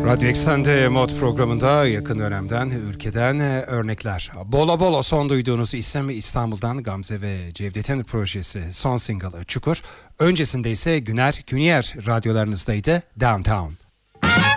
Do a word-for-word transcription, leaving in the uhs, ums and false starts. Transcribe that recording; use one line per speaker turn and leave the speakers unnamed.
Radyo Eksen'de Mod programında yakın dönemden, ülkeden örnekler. Bola Bola son duyduğunuz isim İstanbul'dan Gamze ve Cevdet'in projesi, son single'ı Çukur. Öncesinde ise Güner Günyer radyolarınızdaydı, Downtown.